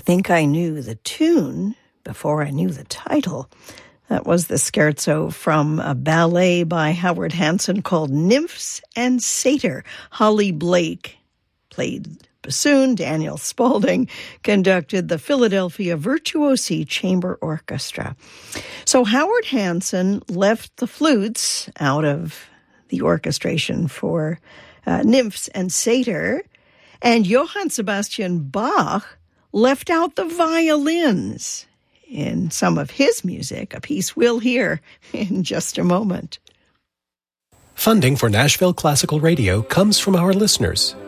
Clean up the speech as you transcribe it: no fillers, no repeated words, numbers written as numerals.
think I knew the tune before I knew the title. That was the scherzo from a ballet by Howard Hanson called Nymphs and Satyr. Holly Blake played bassoon. Daniel Spaulding conducted the Philadelphia Virtuosi Chamber Orchestra. So Howard Hanson left the flutes out of the orchestration for Nymphs and Satyr, and Johann Sebastian Bach left out the violins in some of his music, a piece we'll hear in just a moment. Funding for Nashville Classical Radio comes from our listeners